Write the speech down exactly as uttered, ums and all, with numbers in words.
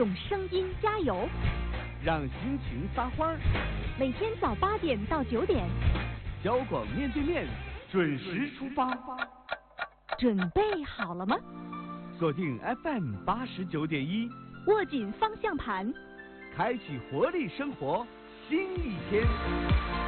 用声音加油， 让心情撒欢儿。 每天早八点到九点， 交广面对面准时出发。 准备好了吗？ 锁定 F M 八十九点一， 握紧方向盘， 开启活力生活新一天。